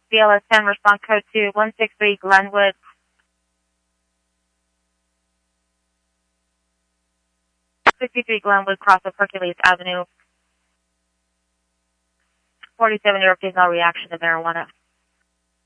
BLS 10, response code 2, 163 Glenwood. Glenwood, cross of Hercules Avenue. 47 year-old female reaction to marijuana.